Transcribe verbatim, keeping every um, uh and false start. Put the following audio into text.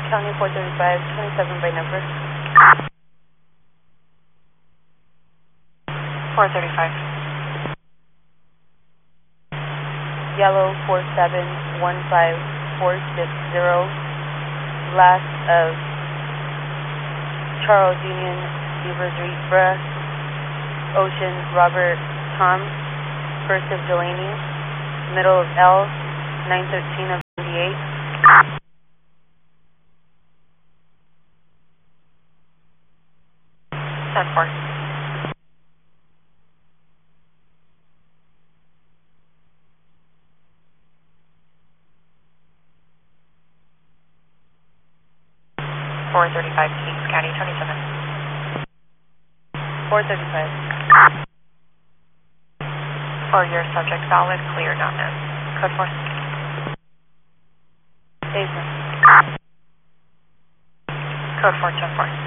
County four thirty-five, twenty-seven by number. four thirty-five. Yellow four seven one five four six zero. Last of Charles Union, Beavers Reef, Ocean Robert Tom, first of Delaney, middle of L, nine thirteen of ninety-eight. ten four. four thirty-five, Kings County, twenty-seven. four thirty-five. For your subject, valid, clear, not known. Code four. Statement. Code four ten four.